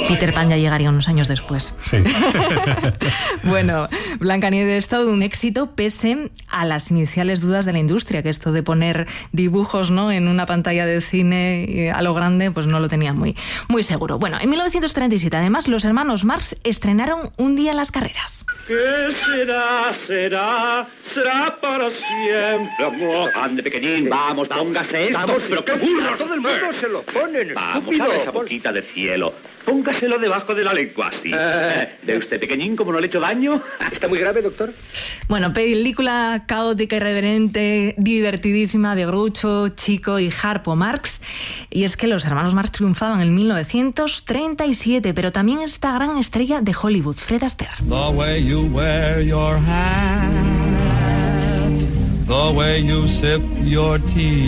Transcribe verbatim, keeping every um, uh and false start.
Peter Pan ya llegaría unos años después. Sí. Bueno, Blancanieves es todo un éxito pese a las iniciales dudas de la industria, que esto de poner dibujos, ¿no?, en una pantalla de cine a lo grande, pues no lo tenía muy, muy seguro. Bueno, en mil novecientos treinta y siete, además, los hermanos Marx estrenaron Un día en las carreras. ¿Qué será, será, será para siempre, amor? Ande, pequeñín, vamos, póngase esto. Vamos, pero qué burro. todo el mundo se lo ponen, Vamos, estúpido. abre esa boquita de cielo. Póngaselo debajo de la lengua, así. Eh. ¿Ve usted, pequeñín, cómo no le he hecho daño? ¿Está muy grave, doctor? Bueno, película caótica, irreverente, divertidísima de Groucho, Chico y Harpo Marx. Y es que los hermanos Marx triunfaban en mil novecientos treinta y siete, pero también esta gran estrella de Hollywood, Fred Astaire. The way you wear your hat, the way you sip your tea.